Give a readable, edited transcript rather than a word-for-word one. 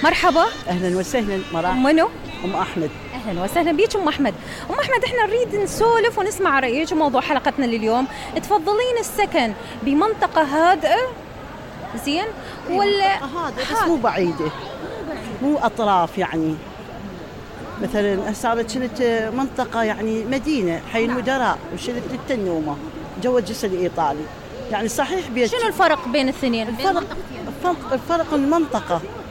مرحبا. اهلا وسهلا. منو؟ ام احمد. اهلا وسهلا بيك ام احمد. ام احمد، احنا نريد نسولف ونسمع رايك موضوع حلقتنا لليوم. تفضلين السكن بمنطقه هادئه زين ولا هذا بس مو بعيده، مو اطراف يعني. مثلا صارت كنت منطقه يعني مدينه حي المدراء وشلت التنومه جو الجسر الايطالي يعني. صحيح بيت. شنو الفرق بين الاثنين؟ الفرق المنطقه